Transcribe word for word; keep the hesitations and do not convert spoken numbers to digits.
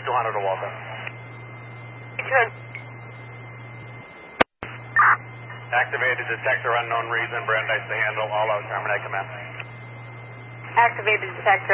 two hundred to Walter. Activated detector, unknown reason. Brandeis to handle. All out. Terminate command. Activated detector.